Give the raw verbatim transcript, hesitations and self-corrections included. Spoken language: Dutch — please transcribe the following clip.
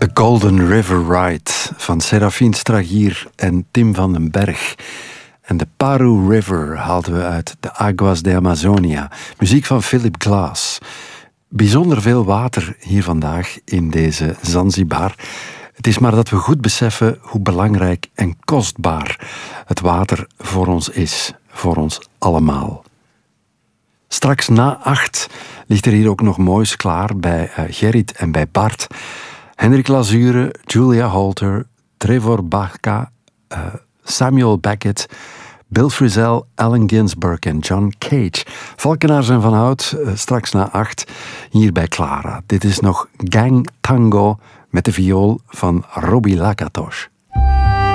The Golden River Ride van Serafin Stragier en Tim van den Berg. En de Paru River haalden we uit de Aguas de Amazonia. Muziek van Philip Glass. Bijzonder veel water hier vandaag in deze Zanzibar. Het is maar dat we goed beseffen hoe belangrijk en kostbaar het water voor ons is. Voor ons allemaal. Straks na acht ligt er hier ook nog moois klaar bij uh, Gerrit en bij Bart. Hendrik Lazure, Julia Holter, Trevor Bacca, uh, Samuel Beckett, Bill Frisell, Allen Ginsberg en John Cage. Valkenaars en Van Hout, uh, straks na acht, hier bij Clara. Dit is nog Gang Tango met de viool van Robbie Lakatos.